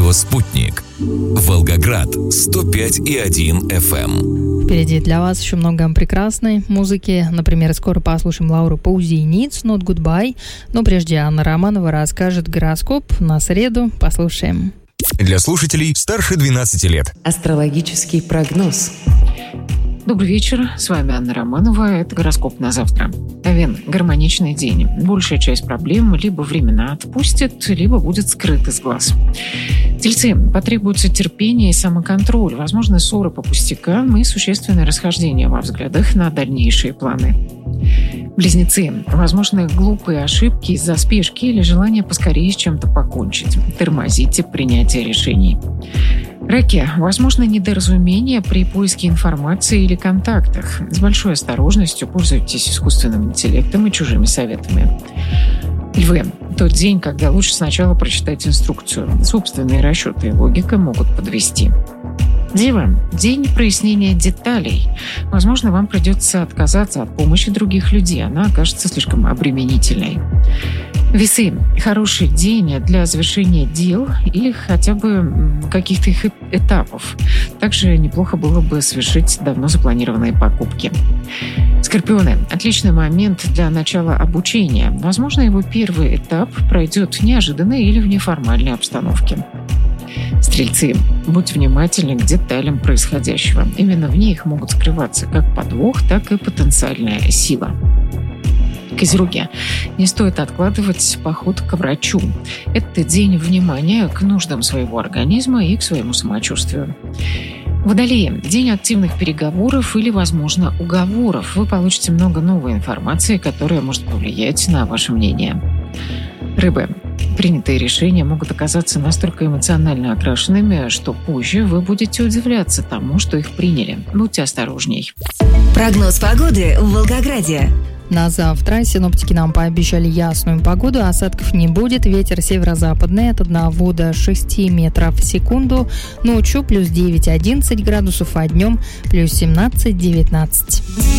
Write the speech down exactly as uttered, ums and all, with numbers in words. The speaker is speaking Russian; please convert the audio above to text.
Радио «Спутник». Волгоград сто пять и один эф эм. Впереди для вас еще много прекрасной музыки. Например, скоро послушаем Лауру Паузини «It's not goodbye». Но прежде Анна Романова расскажет гороскоп на среду. Послушаем. Для слушателей старше двенадцати лет. Астрологический прогноз. Добрый вечер, с вами Анна Романова, это гороскоп на завтра. Овен, гармоничный день. Большая часть проблем либо временно отпустит, либо будет скрыт из глаз. Тельцы, потребуется терпение и самоконтроль, возможны ссоры по пустякам и существенное расхождение во взглядах на дальнейшие планы. Близнецы, возможны глупые ошибки из-за спешки или желания поскорее с чем-то покончить. Тормозите принятие решений. Раки, возможно недоразумение при поиске информации или контактах. С большой осторожностью пользуйтесь искусственным интеллектом и чужими советами. Львы, тот день, когда лучше сначала прочитать инструкцию. Собственные расчеты и логика могут подвести. Девы, день прояснения деталей. Возможно, вам придется отказаться от помощи других людей. Она окажется слишком обременительной. Весы, хороший день для завершения дел или хотя бы каких-то их этапов. Также неплохо было бы совершить давно запланированные покупки. Скорпионы, отличный момент для начала обучения. Возможно, его первый этап пройдет неожиданно или в неформальной обстановке. Стрельцы, будьте внимательны к деталям происходящего. Именно в них могут скрываться как подвох, так и потенциальная сила. Козероги, не стоит откладывать поход к врачу. Это день внимания к нуждам своего организма и к своему самочувствию. Водолеи, день активных переговоров или, возможно, уговоров. Вы получите много новой информации, которая может повлиять на ваше мнение. Рыбы, принятые решения могут оказаться настолько эмоционально окрашенными, что позже вы будете удивляться тому, что их приняли. Будьте осторожней. Прогноз погоды в Волгограде. На завтра синоптики нам пообещали ясную погоду, осадков не будет, ветер северо-западный от одного до шести метров в секунду, ночью плюс девять-одиннадцать градусов, а днем плюс семнадцать-девятнадцать.